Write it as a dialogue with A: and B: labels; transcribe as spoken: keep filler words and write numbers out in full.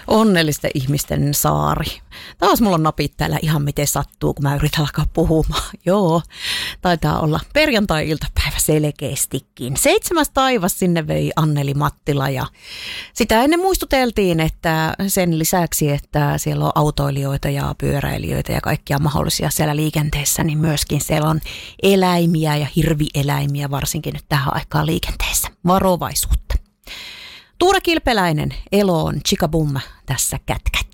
A: Onnellisten ihmisten saari. Taas mulla on napit täällä ihan miten sattuu, kun mä yritän alkaa puhumaan. Joo, taitaa olla perjantai-iltapäivä selkeästikin. Seitsemäs taivas sinne vei Anneli Mattila ja sitä ennen muistuteltiin, että sen lisäksi, että siellä on autoilijoita ja pyöräilijöitä ja kaikkia mahdollisia siellä liikenteessä, niin myöskin siellä on eläimiä ja hirvieläimiä, varsinkin nyt tähän aikaan liikenteessä. Varovaisuutta. Tuure Kilpeläinen, eloon, chikabum, tässä kätkät.